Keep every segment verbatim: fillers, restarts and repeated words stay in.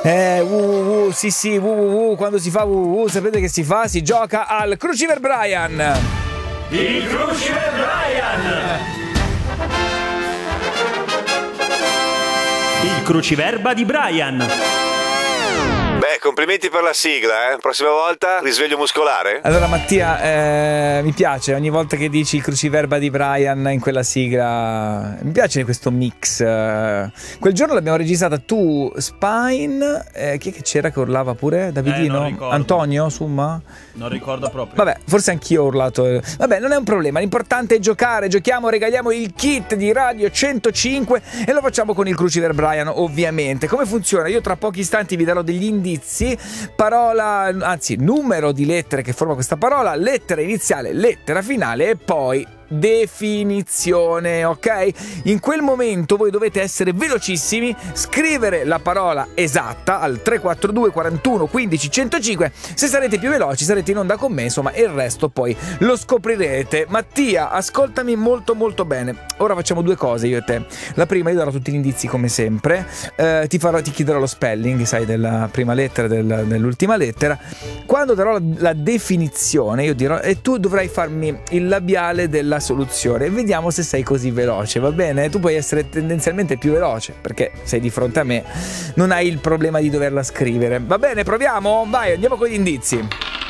Eh, www, sì sì, www, quando si fa www, sapete che si fa? Si gioca al Cruciver Brian. Il Cruciver Brian. Il cruciverba di Brian. Beh, complimenti per la sigla, eh. Prossima volta risveglio muscolare. Allora Mattia, eh, mi piace ogni volta che dici il cruciverba di Brian in quella sigla. Mi piace questo mix. Quel giorno l'abbiamo registrata tu, Spine, eh, chi è che c'era che urlava pure? Davidino? Eh, Antonio, Summa? Non ricordo proprio. Vabbè, forse anch'io ho urlato. Vabbè, non è un problema, l'importante è giocare. Giochiamo, regaliamo il kit di Radio centocinque e lo facciamo con il Cruciver Brian, ovviamente. Come funziona? Io tra pochi istanti vi darò degli indizi, parola, anzi numero di lettere che forma questa parola, lettera iniziale, lettera finale e poi definizione, ok? In quel momento voi dovete essere velocissimi, scrivere la parola esatta al tre quattro due quarantuno quindici centocinque. Se sarete più veloci sarete in onda con me, insomma, e il resto poi lo scoprirete. Mattia, ascoltami molto molto bene. Ora facciamo due cose io e te. La prima, io darò tutti gli indizi come sempre, eh, ti, farò, ti chiederò lo spelling, sai, della prima lettera, del, dell'ultima lettera. Quando darò la, la definizione io dirò, e tu dovrai farmi il labiale della soluzione e vediamo se sei così veloce, va bene? Tu puoi essere tendenzialmente più veloce perché sei di fronte a me, non hai il problema di doverla scrivere, va bene? Proviamo? Vai, andiamo con gli indizi.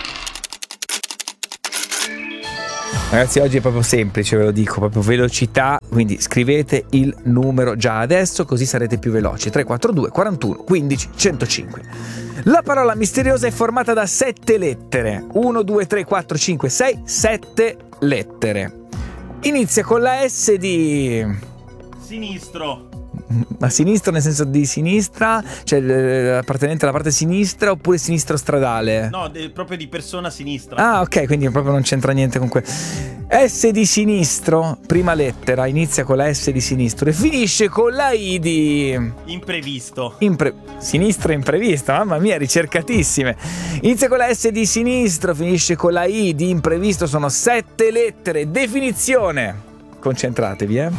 Ragazzi, oggi è proprio semplice, ve lo dico, proprio velocità, quindi scrivete il numero già adesso così sarete più veloci. Tre quattro due quarantuno quindici centocinque. La parola misteriosa è formata da sette lettere. uno, due, tre, quattro, cinque, sei, sette lettere. Inizia con la S di Sinistro. a sinistra nel senso di sinistra, cioè appartenente alla parte sinistra, oppure sinistro stradale? No, de- proprio di persona sinistra. Ah, ok, quindi proprio non c'entra niente con que... S di sinistro, prima lettera, inizia con la S di sinistro e finisce con la I di Imprevisto. Impre... Sinistro imprevista, mamma mia, ricercatissime. Inizia con la S di sinistro, finisce con la I di imprevisto, sono sette lettere. Definizione. Concentratevi, eh.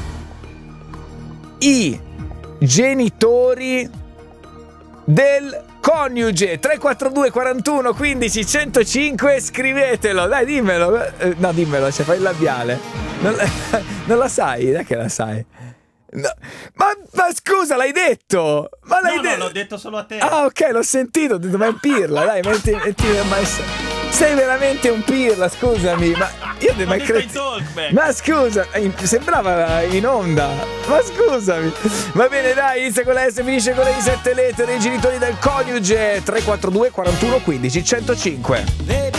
I genitori del coniuge. Tre quattro due quarantuno quindici centocinque, scrivetelo, dai, dimmelo. No, dimmelo, cioè fai il labiale. Non, non la sai? Dai che la sai. No. Ma, ma scusa, l'hai detto? Ma l'hai no, detto? no, l'ho detto solo a te. Ah, ok, l'ho sentito, ho detto, ma è un pirla, dai, metti, metti, ma sei veramente un pirla, scusami, ma io devo mai credere. Ma scusa, sembrava in onda. Ma scusami. Va bene, dai, inizia con la S, finisce con le sette lettere, i genitori del coniuge. Tre quattro due quarantuno quindici centocinque.